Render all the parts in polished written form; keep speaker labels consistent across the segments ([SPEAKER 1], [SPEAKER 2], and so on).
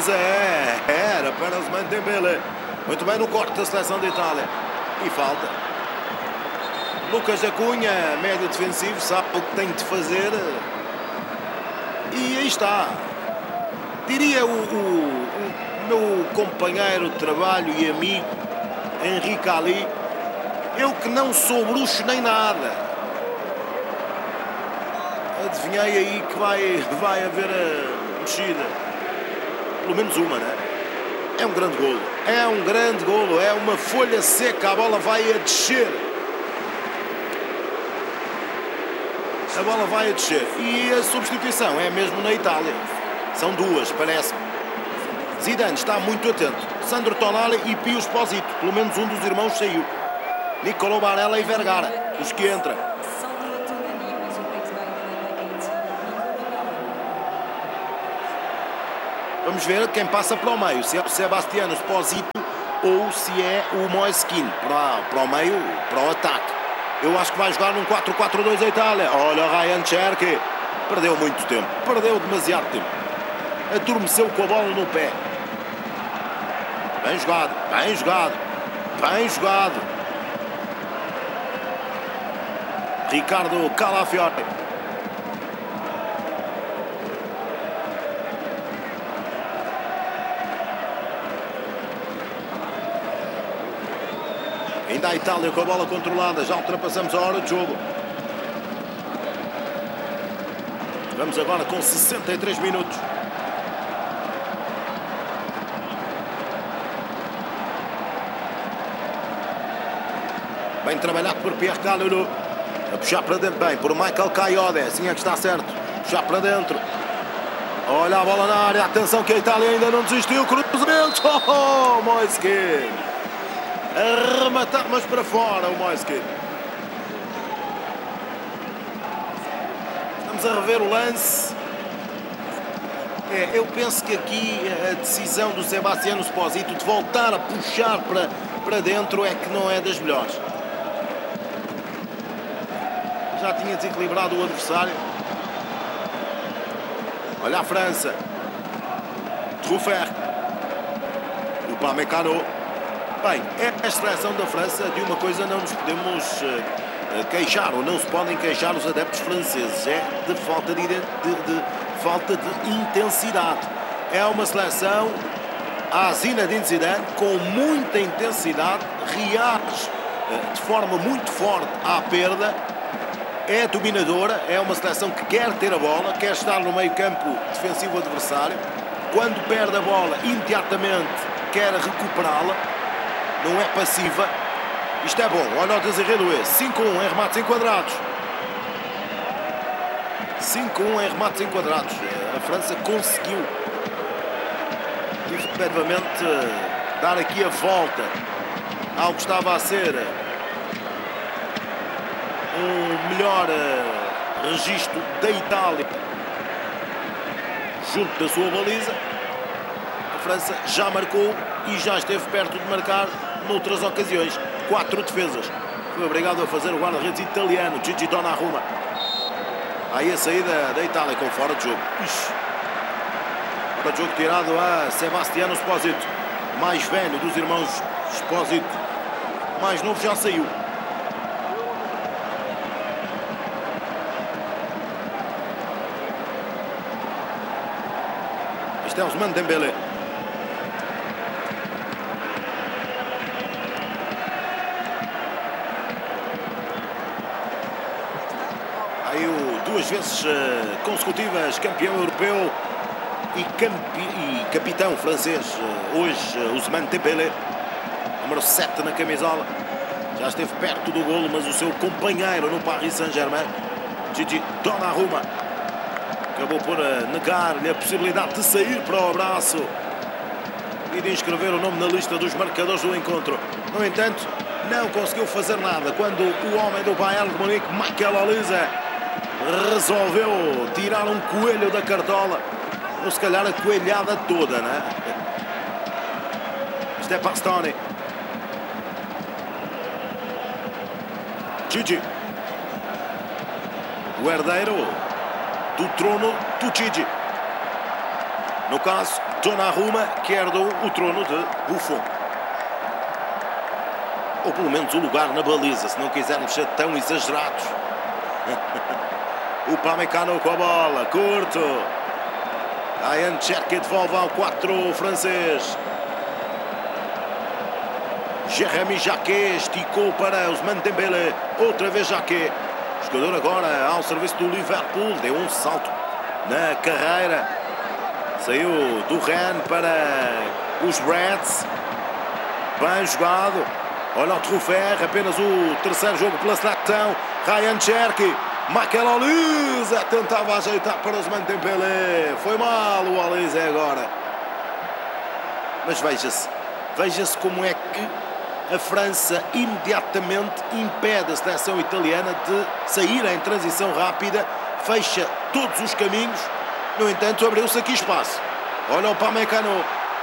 [SPEAKER 1] baliza, era para Ousmane Dembélé. Muito bem no corte da seleção de Itália. E falta. Lucas Acunha, médio defensivo, sabe o que tem de fazer. E aí está. Diria o meu companheiro de trabalho e amigo, Henrique Ali, eu que não sou bruxo nem nada. Adivinhei aí que vai haver a mexida. Pelo menos uma, né? É um grande golo. É um grande golo. É uma folha seca. A bola vai a descer. A bola vai a descer. E a substituição é mesmo na Itália. São duas, parece-me. Zidane está muito atento. Sandro Tonali e Pio Esposito. Pelo menos um dos irmãos saiu. Nicolò Barella e Vergara, os que entram. Vamos ver quem passa para o meio. Se é o Sebastiano Esposito ou se é o Moise Kean. Para o meio, para o ataque. Eu acho que vai jogar num 4-4-2 a Itália. Olha o Ryan Cherki. Perdeu muito tempo. Perdeu demasiado tempo. Adormeceu com a bola no pé. Bem jogado. Bem jogado. Bem jogado. Ricardo Calafiori. Ainda a Itália com a bola controlada. Já ultrapassamos a hora de jogo. Vamos agora com 63 minutos. Bem trabalhado por Pierre Calulu. A puxar para dentro bem por Michael Kayode. Assim é que está certo. Puxar para dentro. Olha a bola na área. Atenção que a Itália ainda não desistiu. Cruzamento. Oh, Moise Kean. Arrematar, mas para fora o Moise Kean. Estamos a rever o lance. Eu penso que aqui a decisão do Sebastiano Esposito de voltar a puxar para dentro é que não é das melhores. Já tinha desequilibrado o adversário. Olha a França. Truffert. O Upamecano. Bem, a seleção da França, de uma coisa não nos podemos queixar, ou não se podem queixar os adeptos franceses. É de falta de intensidade. É uma seleção, a Zinedine Zidane, com muita intensidade, reage de forma muito forte à perda. É dominadora, é uma seleção que quer ter a bola, quer estar no meio campo defensivo adversário. Quando perde a bola, imediatamente quer recuperá-la. Não é passiva. Isto é bom. Olha o Desiré Doué. 5-1 em remates enquadrados. 5-1 em remates enquadrados. A França conseguiu efetivamente dar aqui a volta ao que estava a ser um melhor registro da Itália junto da sua baliza. A França já marcou e já esteve perto de marcar noutras ocasiões. 4 defesas. Foi obrigado a fazer o guarda-redes italiano, Gigi Donnarumma. Aí a saída da Itália com fora de jogo. Fora de jogo tirado a Sebastiano Esposito. Mais velho dos irmãos Esposito. Mais novo já saiu. Este é Ousmane Dembélé. Duas vezes consecutivas campeão europeu e capitão francês. Hoje, Ousmane Dembélé, número 7 na camisola. Já esteve perto do golo, mas o seu companheiro no Paris Saint-Germain, Gigi Donnarumma, acabou por negar-lhe a possibilidade de sair para o abraço e de inscrever o nome na lista dos marcadores do encontro. No entanto, não conseguiu fazer nada quando o homem do Bayern de Munique, Michael Olise, resolveu tirar um coelho da cartola, ou se calhar a coelhada toda, né? Isto é Pastone. Gigi. O herdeiro do trono do Gigi. No caso, Donnarumma, que herdou o trono de Buffon. Ou pelo menos o lugar na baliza, se não quisermos ser tão exagerados. O Upamecano com a bola, curto. Ryan Cherki devolve ao 4 francês. Jérémy Jacquet esticou para Ousmane Dembélé. Outra vez Jacquet. Jogador agora ao serviço do Liverpool. Deu um salto na carreira. Saiu do Rennes para os Reds. Bem jogado. Olha o Truffert. Apenas o terceiro jogo pela seleção. Ryan Cherki. Michael Olise tentava ajeitar para Ousmane Dembélé. Foi mal o Olise agora. Mas veja-se como é que a França imediatamente impede a seleção italiana de sair em transição rápida. Fecha todos os caminhos. No entanto, abriu-se aqui espaço. Olha o Upamecano.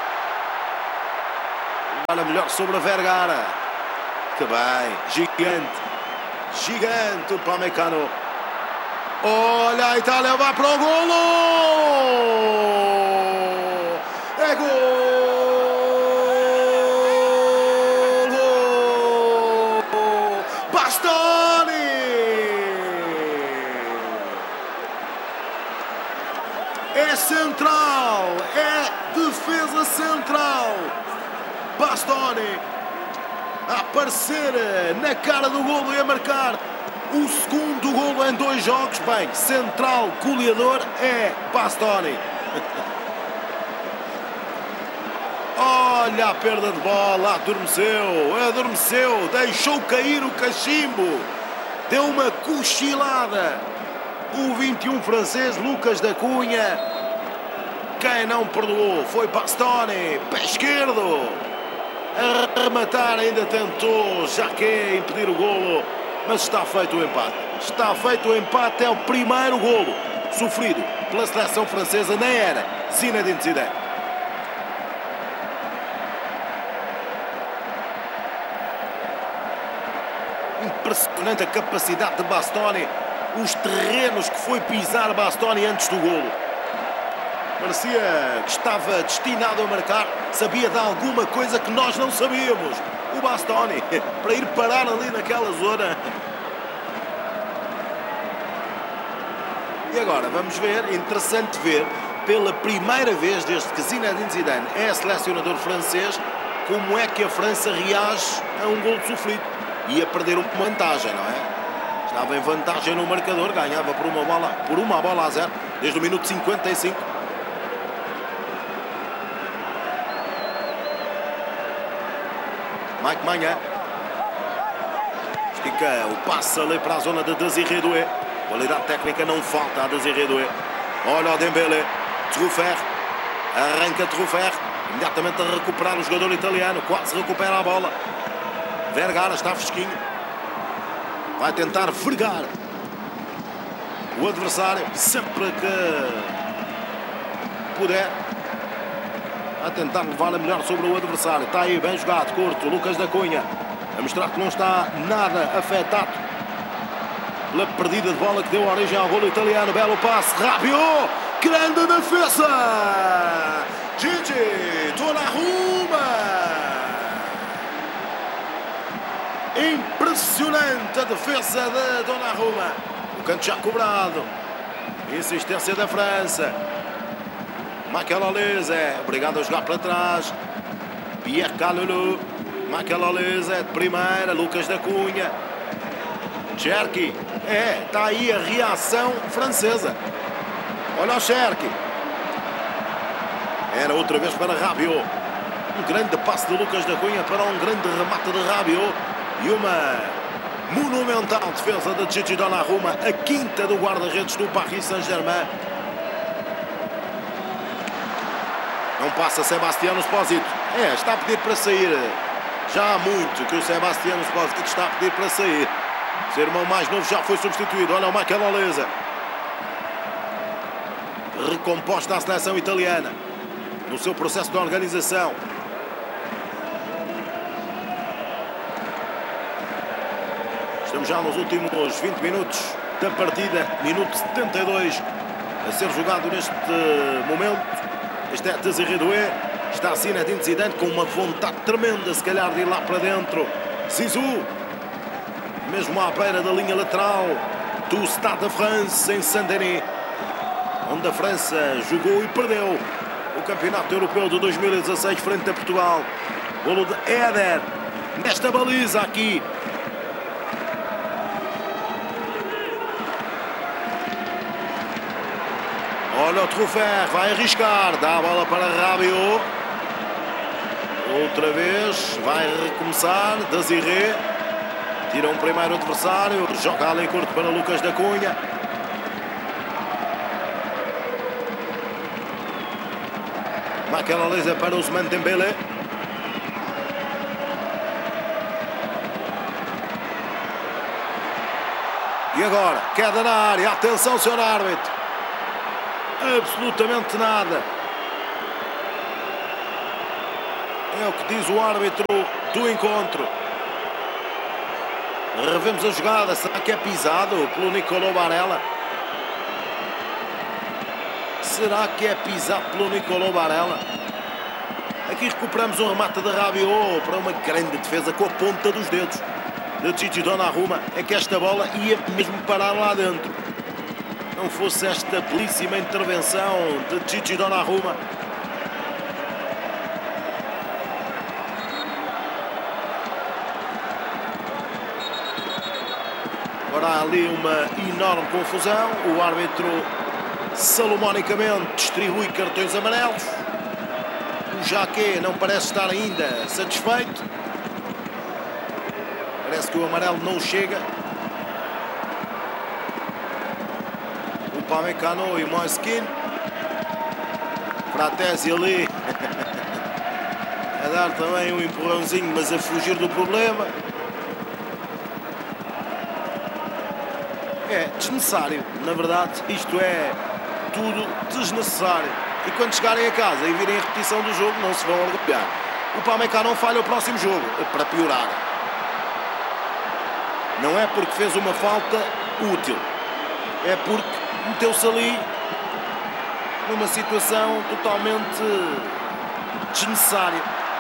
[SPEAKER 1] Olha melhor sobre a Vergara. Que bem. Gigante o Upamecano. Olha, a Itália vai para o golo! É golo! Bastoni! É central! É defesa central! Bastoni a aparecer na cara do golo e a marcar o segundo golo em 2 jogos. Bem, central goleador é Bastoni. Olha a perda de bola, adormeceu, deixou cair o cachimbo, deu uma cochilada. O 21 francês, Lucas da Cunha. Quem não perdoou foi Bastoni, pé esquerdo. A rematar ainda tentou Jacquet impedir o golo. Mas está feito o empate. Está feito o empate. É o primeiro golo sofrido pela seleção francesa na era Zinedine Zidane. Impressionante a capacidade de Bastoni. Os terrenos que foi pisar Bastoni antes do golo. Parecia que estava destinado a marcar. Sabia de alguma coisa que nós não sabíamos. O Bastoni, para ir parar ali naquela zona. E agora vamos ver, interessante ver, pela primeira vez desde que Zinedine Zidane é selecionador francês, como é que a França reage a um golo sofrido. Ia perder uma vantagem, não é? Estava em vantagem no marcador, ganhava por uma bola a 0, desde o minuto 55. Mike Maignan estica o passe ali para a zona de Désiré Doué. Qualidade técnica não falta a Désiré Doué. Olha o Dembélé. Truffert. Arranca Truffert. Imediatamente a recuperar o jogador italiano. Quase recupera a bola. Vergara está fresquinho. Vai tentar vergar o adversário sempre que puder. A tentar levar a melhor sobre o adversário. Está aí, bem jogado, curto. Lucas da Cunha a mostrar que não está nada afetado pela perdida de bola que deu origem ao golo italiano. Belo passe, Rabiot, grande defesa. Gigi Donnarumma. Impressionante a defesa de Donnarumma. O canto já cobrado. Insistência da França. Michael Olise, obrigado a jogar para trás. Pierre Kalulu. Michael Olise de primeira. Lucas da Cunha. Cherki. Está aí a reação francesa. Olha o Cherki. Era outra vez para Rabiot. Um grande passe de Lucas da Cunha para um grande remate de Rabiot. E uma monumental defesa de Gigi Donnarumma. A quinta do guarda-redes do Paris Saint-Germain. Não passa Sebastiano Esposito. Está a pedir para sair. Já há muito que o Sebastiano Esposito está a pedir para sair. O seu irmão mais novo já foi substituído. Olha o Michael Olise. Recomposta a seleção italiana no seu processo de organização. Estamos já nos últimos 20 minutos da partida. Minuto 72 a ser jogado neste momento. Este é Desiré Doué. Está Zinedine Zidane com uma vontade tremenda, se calhar, de ir lá para dentro. Zizou, mesmo à beira da linha lateral do Stade de France, em Saint-Denis, onde a França jogou e perdeu o Campeonato Europeu de 2016 frente a Portugal. Golo de Éder, nesta baliza aqui. Olha o Truffert, vai arriscar, dá a bola para Rabiot. Outra vez, vai recomeçar, Desiré. Tira um primeiro adversário, joga ali curto para Lucas da Cunha. Magalhães para Ousmane Dembélé. E agora, queda na área, atenção, senhor árbitro. Absolutamente nada. É o que diz o árbitro do encontro. Revemos a jogada. Será que é pisado pelo Nicolo Barella? Será que é pisado pelo Nicolo Barella? Aqui recuperamos um remate de Rabiot para uma grande defesa com a ponta dos dedos de Gigi Donnarumma. É que esta bola ia mesmo parar lá dentro. Não fosse esta belíssima intervenção de Gigi Donnarumma. Agora há ali uma enorme confusão. O árbitro salomonicamente distribui cartões amarelos. O Jacquet não parece estar ainda satisfeito. Parece que o amarelo não chega. O Upamecano e o Moiskin. Fratesi ali a dar também um empurrãozinho, mas a fugir do problema. É desnecessário, na verdade, isto é tudo desnecessário. E quando chegarem a casa e virem a repetição do jogo, não se vão orgulhar. O Upamecano falha o próximo jogo, para piorar. Não é porque fez uma falta útil, é porque meteu-se ali numa situação totalmente desnecessária.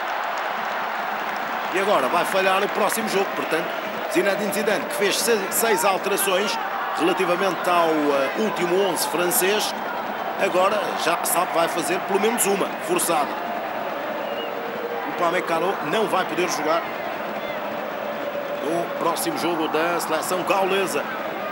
[SPEAKER 1] E agora vai falhar o próximo jogo, portanto, Zinedine Zidane, que fez 6 alterações relativamente ao último 11 francês, agora já sabe vai fazer pelo menos uma forçada. O Upamecano não vai poder jogar no próximo jogo da seleção gaulesa.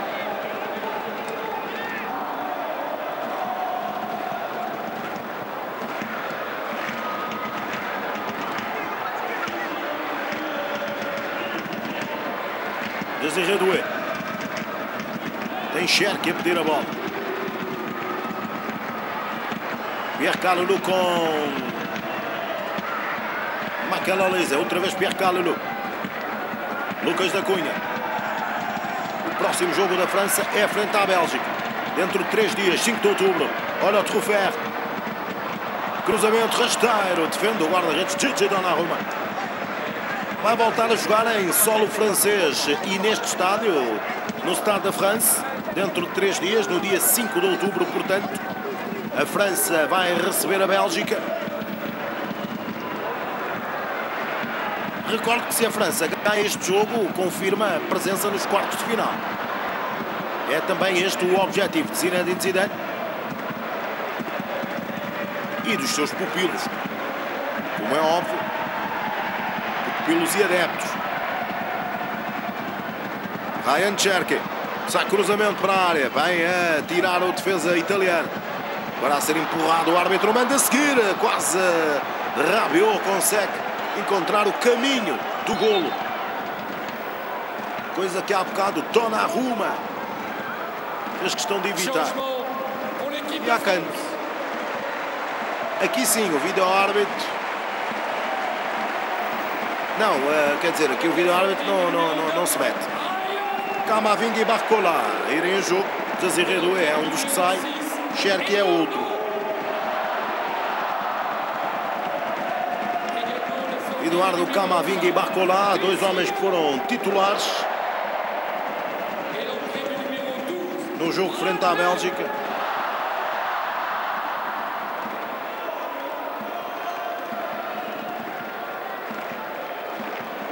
[SPEAKER 1] Desiré Doué. Tem Cherki a pedir a bola. Pierre Kalulu com Magalhães. Outra vez Pierre Kalulu. Lucas da Cunha. O próximo jogo da França é frente à Bélgica. Dentro de 3 dias, 5 de outubro. Olha o Truffert. Cruzamento rasteiro. Defende o guarda-redes Gigi Donnarumma. Vai voltar a jogar em solo francês e neste estádio, no Stade de France, dentro de 3 dias, no dia 5 de outubro, portanto, a França vai receber a Bélgica. Recordo que se a França ganhar este jogo, confirma a presença nos quartos de final. É também este o objetivo de Zinedine Zidane e dos seus pupilos, como é óbvio. Pupilos e adeptos. Ryan Cherki. Sai cruzamento para a área. Vem a tirar o defesa italiano. Agora a ser empurrado. O árbitro manda a seguir. Quase Rabiot consegue encontrar o caminho do golo. Coisa que há bocado Donnarumma fez questão de evitar. E há canto. Aqui sim o vídeo-árbitro. Não, quer dizer, aqui o vídeo-árbitro não se mete. Camavinga e Barcola irem em jogo. Desiré Doué é um dos que sai. Cherki é outro. Eduardo Camavinga e Barcola, 2 homens que foram titulares no jogo frente à Bélgica.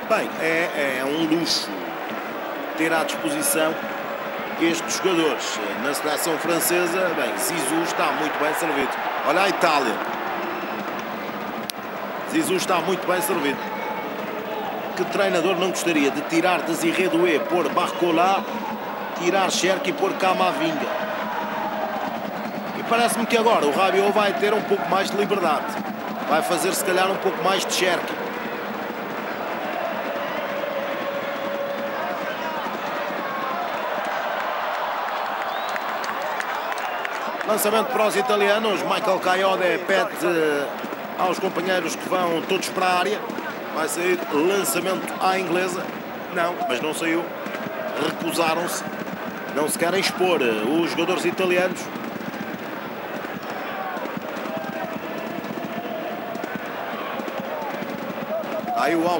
[SPEAKER 1] Bem, é um luxo ter à disposição estes jogadores. Na seleção francesa, bem, Zizou está muito bem servido. Olha a Itália. Zizou está muito bem servido. Que treinador não gostaria de tirar Désiré Doué, pôr Barcola, tirar Cherki e pôr Camavinga? E parece-me que agora o Rabiot vai ter um pouco mais de liberdade. Vai fazer se calhar um pouco mais de Cherki. Lançamento para os italianos. Michael Kayode pede aos companheiros que vão todos para a área. Vai sair lançamento à inglesa. Não, mas não saiu. Recusaram-se. Não se querem expor os jogadores italianos. Aí o